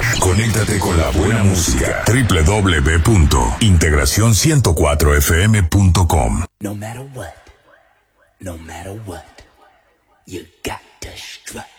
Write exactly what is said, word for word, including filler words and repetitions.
Conéctate con la buena música. doble u doble u doble u punto integración ciento cuatro f m punto com. No matter what, no matter what, you got to strut.